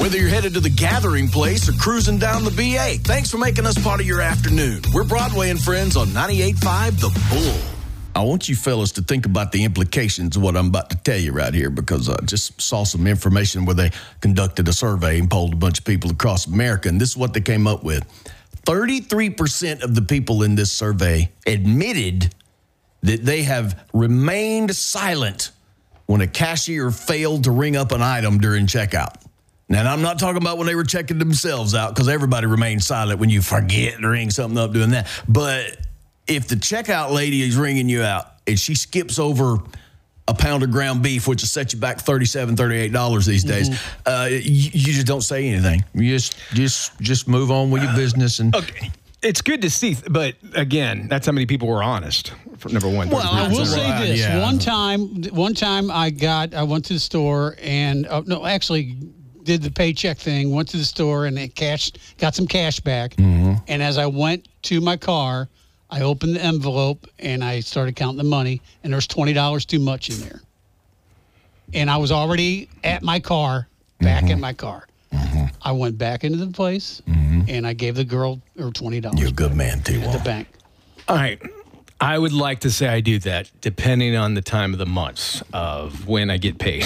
Whether you're headed to the Gathering Place or cruising down the BA, thanks for making us part of your afternoon. We're Broadway and Friends on 98.5 The Bull. I want you fellas to think about the implications of what I'm about to tell you right here, because I just saw some information where they conducted a survey and polled a bunch of people across America, and this is what they came up with. 33% of the people in this survey admitted that they have remained silent when a cashier failed to ring up an item during checkout. Now, I'm not talking about when they were checking themselves out, because everybody remains silent when you forget to ring something up doing that. But if the checkout lady is ringing you out and she skips over a pound of ground beef, which will set you back $37, $38 these days, you just don't say anything. You just move on with your business. And okay. It's good to see, but again, that's how many people were honest. For number one. Well, I will say this. Yeah. One time I went to the store and did the paycheck thing, went to the store and got some cash back. Mm-hmm. And as I went to my car, I opened the envelope and I started counting the money, and there's $20 too much in there. And I was already at my car, back in my car. Mm-hmm. I went back into the place and I gave the girl her $20. You're a good man, T1. At the bank. All right. I would like to say I do that depending on the time of the months of when I get paid.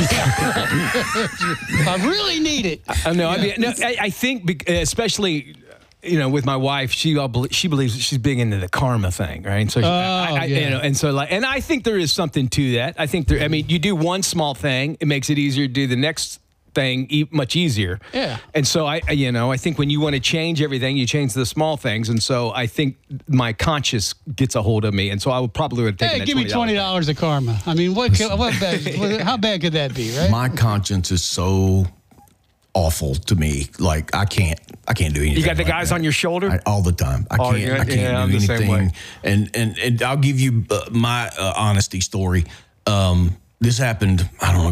I really need it. I think especially, with my wife, she believes she's big into the karma thing, right? So and I think there is something to that. I think you do one small thing, it makes it easier to do the next thing much easier. Yeah. And so I think when you want to change everything, you change the small things. And so I think my conscience gets a hold of me. And so I would probably would take give me $20 of karma. I mean, how bad could that be, right? My conscience is so awful to me. Like I can't do anything. You got the guys on your shoulder all the time. I can't do anything. And I'll give you my honesty story. This happened, I don't know,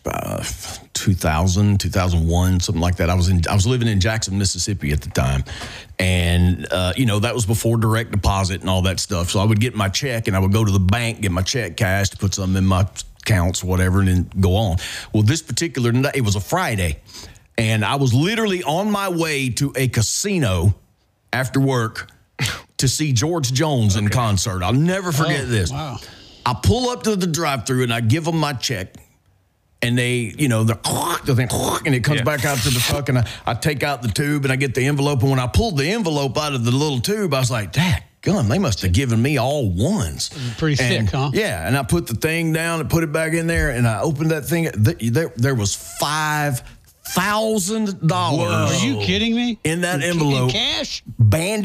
2000, 2001, something like that. I was living in Jackson, Mississippi at the time. And, that was before direct deposit and all that stuff. So I would get my check and I would go to the bank, get my check cashed, put something in my accounts, whatever, and then go on. Well, this particular night, it was a Friday. And I was literally on my way to a casino after work to see George Jones in concert. I'll never forget this. Wow. I pull up to the drive-thru and I give them my check, and they thing, and it comes back out to the truck, and I take out the tube and I get the envelope. And when I pulled the envelope out of the little tube, I was like, "Dadgum, they must have given me all ones." Pretty thick, huh? Yeah, and I put the thing down and put it back in there, and I opened that thing. There was $5,000. Are you kidding me? In that envelope, in cash? Banded